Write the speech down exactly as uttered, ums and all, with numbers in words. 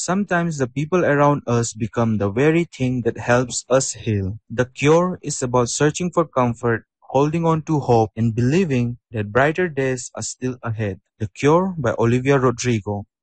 Sometimes the people around us become the very thing that helps us heal. The Cure is about searching for comfort, holding on to hope, and believing that brighter days are still ahead. The Cure by Olivia Rodrigo.